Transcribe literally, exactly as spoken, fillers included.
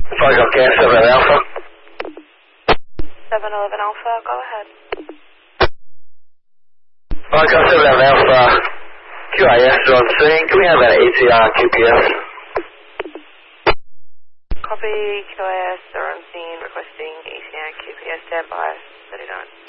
Foxtrot Gas seven Alpha. seven eleven Alpha, go ahead. Foxtrot seven Alpha, Q I S is on scene. Can we have an A T R Q P S? Copy, Q I S, they're on scene, requesting E C R Q P S, standby, thirty-nine.